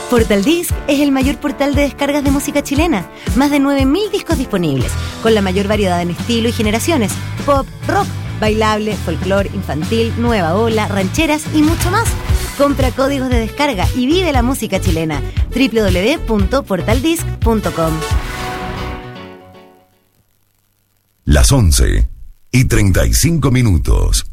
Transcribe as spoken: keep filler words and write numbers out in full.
Portal Disc es el mayor portal de descargas de música chilena. Más de nueve mil discos disponibles, con la mayor variedad en estilo y generaciones. Pop, rock, bailable, folclore, infantil, nueva ola, rancheras y mucho más. Compra códigos de descarga y vive la música chilena. doble u doble u doble u punto portal disc punto com. Las once y treinta y cinco minutos.